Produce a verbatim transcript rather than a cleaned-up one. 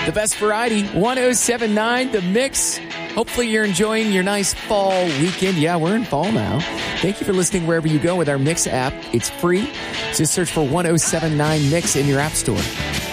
The best variety, one oh seven point nine The Mix. Hopefully you're enjoying your nice fall weekend. Yeah, we're in fall now. Thank you for listening wherever you go with our Mix app. It's free. Just search for one oh seven point nine Mix in your app store.